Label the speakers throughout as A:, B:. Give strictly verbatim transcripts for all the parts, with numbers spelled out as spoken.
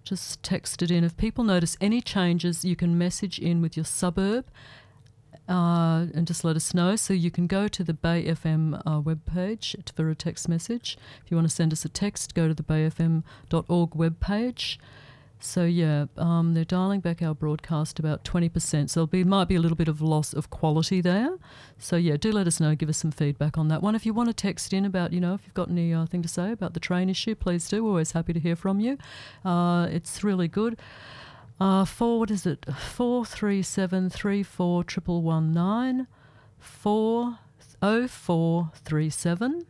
A: just text it in. If people notice any changes, you can message in with your suburb uh, and just let us know. So you can go to the Bay F M uh, webpage for a text message. If you want to send us a text, go to the bay f m dot org webpage. So, yeah, um, they're dialing back our broadcast about twenty percent. So there might be a little bit of loss of quality there. So, yeah, do let us know. Give us some feedback on that one. If you want to text in about, you know, if you've got anything uh, to say about the train issue, please do. We're always happy to hear from you. Uh, it's really good. Uh, four, what is it? four three seven three four one one one nine. four oh four three seven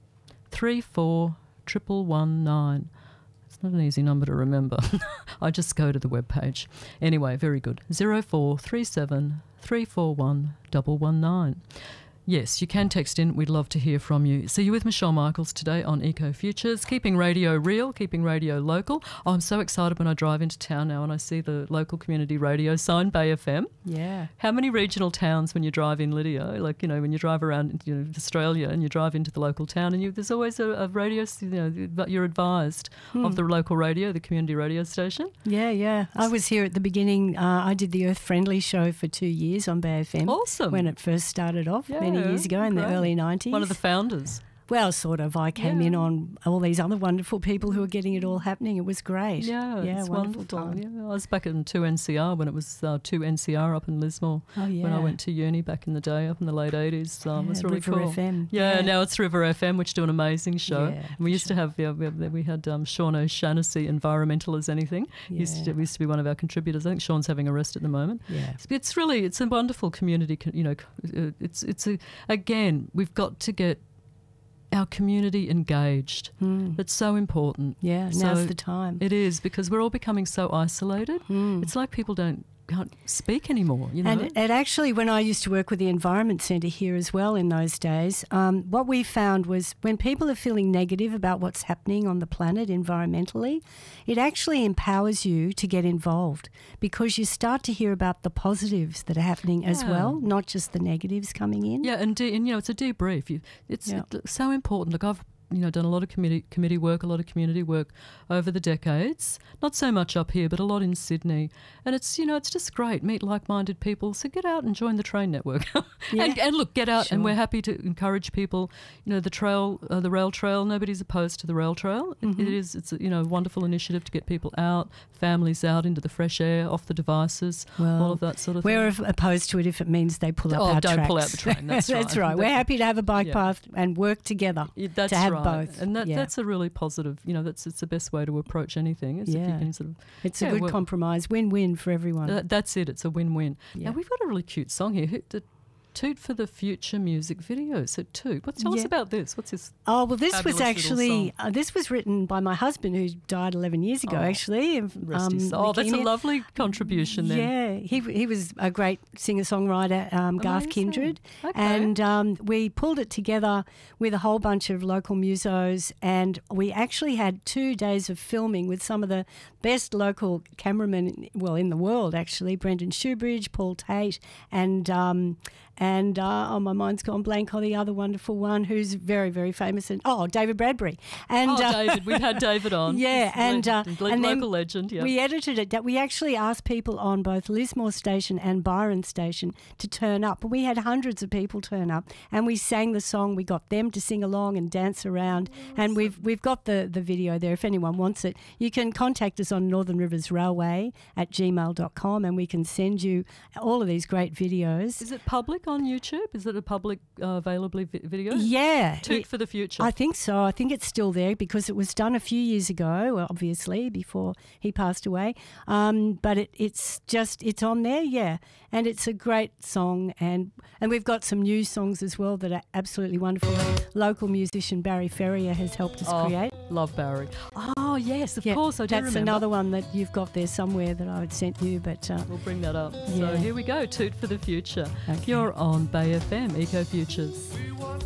A: three four one one one nine. Not an easy number to remember. I just go to the webpage. Anyway, very good. zero four three seven three four one one one nine. Yes, you can text in. We'd love to hear from you. So you're with Michelle Michaels today on Eco Futures, keeping radio real, keeping radio local. Oh, I'm so excited when I drive into town now and I see the local community radio sign, Bay F M.
B: Yeah.
A: How many regional towns when you drive in Lydia, like, you know, when you drive around, you know, Australia and you drive into the local town and you, there's always a, a radio, you know, you're advised hmm. of the local radio, the community radio station.
B: Yeah, yeah. I was here at the beginning. Uh, I did the Earth Friendly show for two years on Bay F M.
A: Awesome.
B: When it first started off. Yeah. Many years ago in
A: Great.
B: the early nineties.
A: One of the founders.
B: Well, sort of. I came
A: yeah.
B: in on all these other wonderful people who were getting it all happening. It was great.
A: Yeah,
B: yeah
A: it's
B: wonderful
A: wonderful.
B: time.
A: Yeah, I was back in two N C R when it was uh, two N C R up in Lismore.
B: Oh, yeah.
A: When I went to uni back in the day, up in the late eighties. Um,
B: yeah,
A: it was really
B: River
A: cool.
B: F M.
A: Yeah,
B: Yeah,
A: now it's River F M, which do an amazing show.
B: Yeah,
A: and we used
B: sure.
A: to have, yeah, we, we had um, Sean O'Shaughnessy, Environmental as Anything.
B: Yeah.
A: He used to, used to be one of our contributors. I think Sean's having a rest at the moment.
B: Yeah.
A: It's, it's really, it's a wonderful community, you know, it's, it's a, again, we've got to get our community engaged.
B: Mm.
A: It's so important.
B: Yeah,
A: so
B: now's the time.
A: It is, because we're all becoming so isolated.
B: Mm.
A: It's like people don't can't speak anymore, you know.
B: And it, it actually, when I used to work with the Environment Centre here as well in those days, um, what we found was when people are feeling negative about what's happening on the planet environmentally, it actually empowers you to get involved because you start to hear about the positives that are happening yeah. as well, not just the negatives coming in.
A: Yeah, and, de- and you know, it's a debrief. You, it's
B: yeah.
A: it, so important. Look, I've you know, done a lot of committee committee work, a lot of community work over the decades. Not so much up here, but a lot in Sydney. And it's, you know, it's just great. Meet like-minded people. So get out and join the train network.
B: yeah.
A: and, and look, get out,
B: sure.
A: and we're happy to encourage people. You know, the trail, uh, the rail trail. Nobody's opposed to the rail trail.
B: Mm-hmm.
A: It, it is, it's a, you know, a wonderful initiative to get people out, families out into the fresh air, off the devices,
B: well,
A: all of that sort of
B: we're
A: thing.
B: We're opposed to it if it means they pull up
A: oh,
B: our
A: don't
B: tracks.
A: pull out the train. That's right.
B: That's right. We're happy to have a bike
A: yeah.
B: path and work together
A: yeah, that's
B: to have
A: right.
B: both.
A: And that,
B: yeah.
A: that's a really positive, you know, that's it's the best way to approach anything. Is
B: yeah.
A: if you can sort of,
B: it's
A: yeah,
B: a good
A: well,
B: compromise, win-win for everyone.
A: Uh, that's it. It's a win-win.
B: Yeah.
A: Now, we've got a really cute song here. Who- the Toot for the Future music video. So, Toot, what, tell
B: Yeah.
A: us about this. What's this?
B: Oh, well, this
A: fabulous
B: was
A: little
B: actually,
A: song?
B: uh, this was written by my husband who died eleven years ago,
A: Oh,
B: actually.
A: Rest his soul. Oh, that's a
B: leukemia.
A: lovely contribution then.
B: Yeah, he he was a great singer-songwriter, um, Garth
A: Amazing.
B: Kindred.
A: Okay.
B: And um, we pulled it together with a whole bunch of local musos, and we actually had two days of filming with some of the best local cameramen, well, in the world, actually, Brendan Shoebridge, Paul Tate, and... Um, And uh, oh, my mind's gone blank on the other wonderful one who's very, very famous. And oh, David Bradbury. And
A: oh,
B: uh,
A: David. We've had David on.
B: Yeah,
A: He's
B: and uh,
A: legend,
B: and then
A: local legend. Yeah.
B: we edited it. That we actually asked people on both Lismore Station and Byron Station to turn up. And we had hundreds of people turn up, and we sang the song. We got them to sing along and dance around. Awesome. And we've we've got the, the video there. If anyone wants it, you can contact us on Northern Rivers Railway at gmail dot com, and we can send you all of these great videos.
A: Is it public on YouTube? Is it a public uh, available vi- video?
B: Yeah.
A: Toot
B: it,
A: for the Future.
B: I think so. I think it's still there because it was done a few years ago, obviously, before he passed away. Um, but it, it's just, it's on there, yeah. And it's a great song. And, and we've got some new songs as well that are absolutely wonderful. Local musician Barry Ferrier has helped us
A: oh,
B: create.
A: Love Barry. Oh, yes, of
B: yeah,
A: course, I do
B: that's
A: remember.
B: another one that you've got there somewhere that I would sent you. But uh,
A: We'll bring that up.
B: Yeah.
A: So here we go, Toot for the Future.
B: Okay.
A: You're on Bay F M, Eco Futures.